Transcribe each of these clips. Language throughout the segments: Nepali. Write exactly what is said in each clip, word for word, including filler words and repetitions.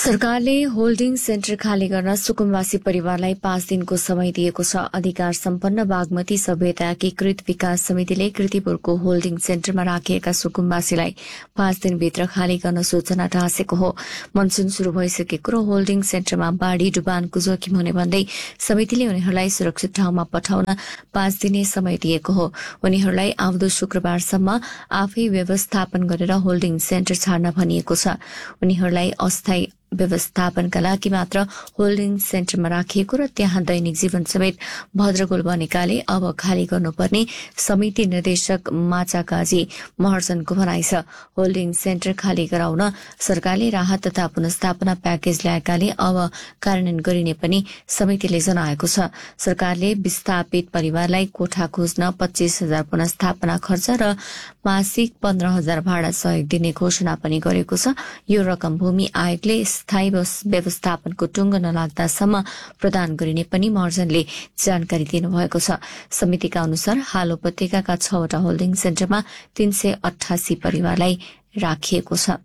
सरकारले होल्डिङ सेन्टर खाली गर्न सुकुम्बासी परिवारलाई पाँच दिनको समय दिएको छ। अधिकार सम्पन्न बागमती सभ्यता एकीकृत विकास समितिले कृतिपुरको होल्डिङ सेन्टरमा राखिएका सुकुम्बासीलाई पाँच दिनभित्र खाली गर्न सूचना टाँसेको हो। मनसून शुरू भइसकेको र होल्डिङ सेन्टरमा बाढ़ी डुबानको जोखिम हुने भन्दै समितिले उनीहरूलाई सुरक्षित ठाउँमा पठाउन पाँच दिने समय दिएको हो। उनीहरूलाई आउँदो शुक्रबारसम्म आफै व्यवस्थापन गरेर होल्डिङ सेन्टर छाड्न भनिएको छ। उनीहरूलाई अस्थायी व्यवस्थापनका लागि मात्र होल्डिङ सेन्टरमा राखिएको र त्यहाँ दैनिक जीवन समेत भद्रगोल बनेकाले अब खाली गर्नुपर्ने समिति निर्देशक माचा काजी महर्जनको भनाइ छ। होल्डिङ सेन्टर खाली गराउन सरकारले राहत तथा पुनर्स्थापना प्याकेज ल्याएकाले अब कार्यान्वयन गरिने पनि समितिले जनाएको छ। सरकारले विस्थापित परिवारलाई कोठा खोज्न पच्चीस हजार पुनर्स्थापना खर्च र मासिक पन्ध्र हजार भाडा सहयोग दिने घोषणा पनि गरेको छ। यो रकम भूमि आयोगले स्थायी व्यवस्थापनको टुङ्गो नलाग्दासम्म प्रदान गरिने पनि महर्जनले जानकारी दिनुभएको छ। समितिका अनुसार हाल उपत्यकाका छवटा होल्डिङ सेन्टरमा तीन सय अठासी परिवारलाई राखिएको छ।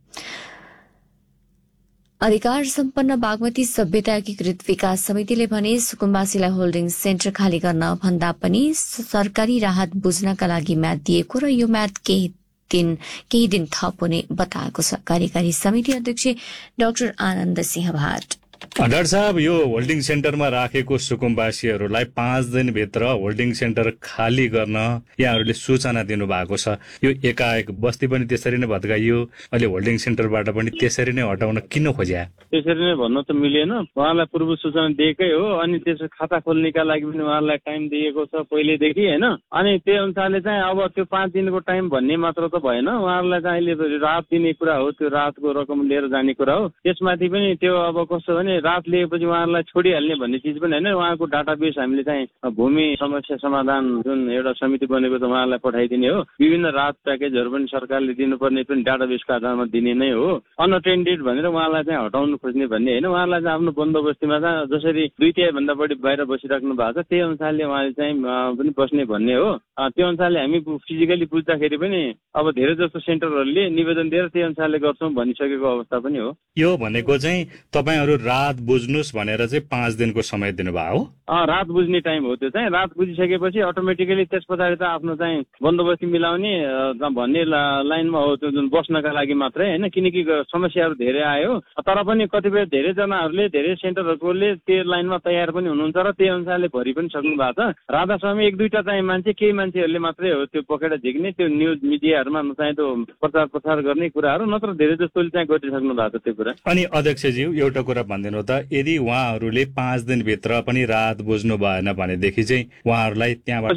अधिकार सम्पन्न बागमती सभ्यता एकीकृत विकास समितिले भने सुकुम्बासीलाई होल्डिङ सेन्टर खाली गर्न भन्दा पनि सरकारी राहत बुझ्नका लागि म्याद दिएको र यो म्याद केही दिन केही दिन थप हुने बताएको छ। कार्यकारी समिति अध्यक्ष डाक्टर आनन्द सिंह भाट। डाक्टर साहब, यो होल्डिङ सेन्टरमा राखेको सुकुम्बासीहरूलाई पाँच दिनभित्र होल्डिङ सेन्टर खाली गर्न यहाँहरूले सूचना दिनुभएको छ। यो एकाएक बस्ती पनि त्यसरी नै भत्काइयो, अहिले होल्डिङ सेन्टरबाट पनि त्यसरी नै हटाउन किन खोज्या? त्यसरी नै भन्नु त मिलेन। उहाँलाई पूर्व सूचना दिएकै हो, अनि त्यसो खाता खोल्नेका लागि पनि उहाँलाई टाइम दिएको छ पहिलेदेखि, होइन? अनि त्यही अनुसारले चाहिँ अब त्यो पाँच दिनको टाइम भन्ने मात्र त भएन। उहाँहरूलाई चाहिँ अहिले राहत दिने कुरा हो, त्यो राहतको रकम लिएर जाने कुरा हो। त्यसमाथि पनि त्यो अब कस्तो भने राहत लिएपछि उहाँहरूलाई छोडिहाल्ने भन्ने चिज पनि होइन। उहाँको डाटाबेस हामीले चाहिँ भूमि समस्या समाधान जुन एउटा समिति बनेको छ उहाँहरूलाई पठाइदिने हो। विभिन्न राहत प्याकेजहरू पनि सरकारले दिनुपर्ने पनि डाटाबेसको आधारमा दिने नै हो। अनअटेन्डेड भनेर उहाँलाई चाहिँ हटाउनु खोज्ने भन्ने होइन। उहाँलाई चाहिँ आफ्नो बन्दोबस्तीमा चाहिँ जसरी दुई तिहाई भन्दा बढी बाहिर बसिराख्नु भएको छ त्यही अनुसारले उहाँले चाहिँ पनि बस्ने भन्ने हो। त्यो अनुसारले हामी फिजिकली बुझ्दाखेरि पनि अब धेरै जस्तो सेन्टरहरूले निवेदन दिएर त्यही अनुसारले गर्छौँ भनिसकेको अवस्था पनि हो। यो भनेको चाहिँ तपाईँहरू राहत बुझ्नुहोस् भनेर चाहिँ पाँच दिनको समय दिनुभयो हो? रात बुझ्ने टाइम हो। त्यो चाहिँ रात बुझिसकेपछि अटोमेटिकली त्यस पछाडि त आफ्नो चाहिँ बन्दोबस्ती मिलाउने भन्ने लाइनमा हो, त्यो जुन बस्नका लागि मात्रै होइन। किनकि समस्याहरू धेरै आयो, तर पनि कतिपय धेरैजनाहरूले धेरै सेन्टरहरूकोले त्यो लाइनमा तयार पनि हुनुहुन्छ र त्यही अनुसारले भरि पनि सक्नु भएको छ। राधास्वामी एक दुईटा चाहिँ मान्छे केही मान्छेहरूले मात्रै हो त्यो पकेर झिक्ने, त्यो न्युज मिडियाहरूमा चाहिँ त्यो प्रचार प्रसार गर्ने कुराहरू, नत्र धेरै जस्तोले चाहिँ गरिसक्नु भएको छ त्यो कुरा। अनि अध्यक्षज्यू एउटा कुरा भनिदिनु त, यदि उहाँहरूले पाँच दिनभित्र पनि राहत बुझ्नु भएन भनेदेखि चाहिँ उहाँहरूलाई त्यहाँबाट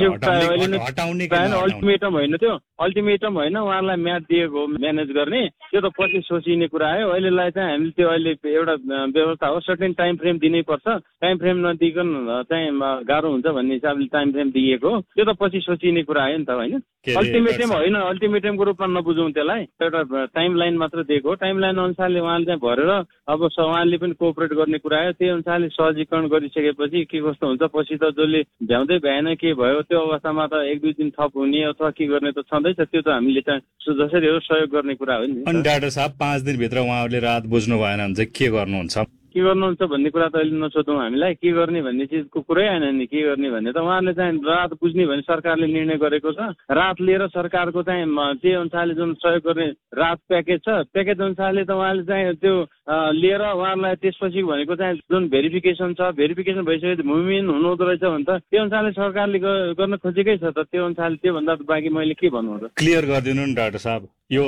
हटाउने अल्टिमेटम होइन, त्यो अल्टिमेटम होइन, उहाँहरूलाई म्याद दिएको म्यानेज गर्ने, त्यो त पछि सोचिने कुरा आयो। अहिलेलाई चाहिँ हामीले त्यो अहिले एउटा व्यवस्था हो, सर्टेन टाइम फ्रेम दिनै पर्छ। टाइम फ्रेम नदिकन चाहिँ गाह्रो हुन्छ भन्ने हिसाबले टाइम फ्रेम दिएको, त्यो त पछि सोचिने कुरा आयो नि त, होइन? अल्टिमेटम होइन, अल्टिमेटमको रूपमा नबुझौँ त्यसलाई, एउटा टाइम लाइन मात्र दिएको हो। टाइम लाइन अनुसारले उहाँले चाहिँ भरेर अब उहाँले पनि कोअपरेट गर्ने कुरा आयो। त्यही अनुसारले सहजीकरण गरिसकेपछि के कस्तो हुन्छ, पछि त जसले भ्याउँदै भएन के भयो त्यो अवस्थामा त एक दुई दिन थप हुने अथवा के गर्ने त छँदैछ। त्यो त हामीले चाहिँ जसरी हो सहयोग गर्ने कुरा हो नि। अनि डाक्टर साहब, पाँच दिनभित्र उहाँहरूले राहत बुझ्नु भएन भने चाहिँ के गर्नुहुन्छ? के गर्नुहुन्छ भन्ने कुरा त अहिले नसोधौँ हामीलाई। के गर्ने भन्ने चिजको कुरै आएन नि। के गर्ने भन्ने त उहाँले चाहिँ राहत बुझ्ने भने सरकारले निर्णय गरेको छ। राहत लिएर सरकारको चाहिँ त्यही अनुसारले जुन सहयोग गर्ने राहत प्याकेज छ, प्याकेज अनुसारले त उहाँले चाहिँ त्यो लिएर उहाँहरूलाई त्यसपछि भनेको चाहिँ जुन भेरिफिकेसन छ, भेरिफिकेसन भइसकेपछि भूमिहीन हुनुहुँदो रहेछ भने त त्यो अनुसारले सरकारले गर्न खोजेकै छ त। त्यो अनुसारले त्योभन्दा बाँकी मैले के भन्नु? क्लियर गरिदिनु नि डाक्टर साहब। यो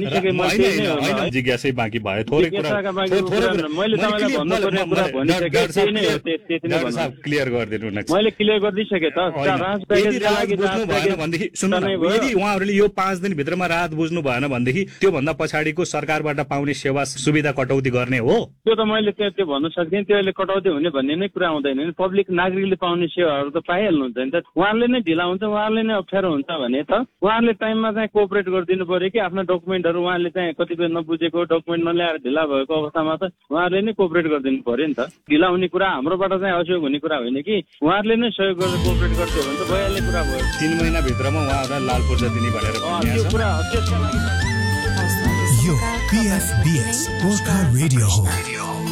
जिज्ञासै बाँकी भयो, थोरै कुरा क्लियर गरिदिनु न। मैले क्लियर गरिदिइसकेँ त। यदि उहाँहरूले यो पाँच दिनभित्रमा राहत बुझ्नु भएन भनेदेखि त्योभन्दा पछाडिको सरकारबाट पाउने सेवा सुविधा कटौती गर्ने हो? त्यो त मैले त्यो भन्न सक्दिनँ। त्यो अहिले कटौती हुने भन्ने नै कुरा आउँदैन। पब्लिक नागरिकले पाउने सेवाहरू त पाइहाल्नुहुन्छ नि त। उहाँहरूले नै ढिला हुन्छ, उहाँहरूले नै अप्ठ्यारो हुन्छ भने त उहाँहरूले टाइममा चाहिँ कोअपरेट गरिदिनु पर्यो कि आफ्नो डकुमेन्टहरू उहाँले चाहिँ कतिपय नबुझेको डकुमेन्ट नल्याएर ढिला भएको अवस्थामा त उहाँहरूले नै कोअपरेट गरिदिनु पर्यो नि त। ढिला हुने कुरा हाम्रोबाट चाहिँ असहयोग हुने कुरा होइन कि उहाँहरूले नै सहयोग गरेर कोअपरेट गरिदियो भने त भइहाल्ने कुरा भयो। तीन महिनाभित्रमा उहाँहरूलाई लाल पूर्जा दिने भनेर त्यो कुरा यो पीएफबीएस गोर्खा रेडियो हो।